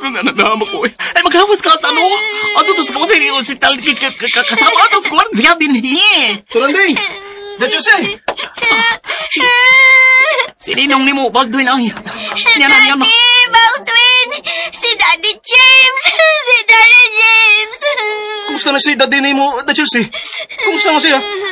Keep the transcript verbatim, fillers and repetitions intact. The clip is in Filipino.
ko na nanama ko eh. Ay, maghawas ka, tanong. Ato, tapos ko sa inyo, si Tal, kasama ka, tapos ko, siya din eh. Tulanding! That's Jose! Si, si Ninong ni mo, Baldwin, ay. Yan na, yan na. Daddy, Baldwin! Si Daddy James! Si Daddy James! Kumusta na si daddy ni mo, That's Jose? Kumusta mo siya?